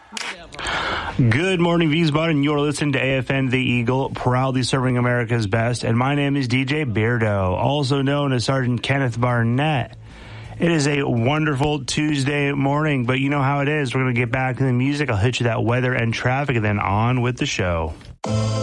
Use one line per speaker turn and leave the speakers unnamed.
Good morning, Wiesbaden. You're listening to AFN The Eagle, proudly serving America's best. And my name is DJ Beardo, also known as Sergeant Kenneth Barnett. It is a wonderful Tuesday morning, but you know how it is. We're going to get back to the music. I'll hit you that weather and traffic, and then on with the show.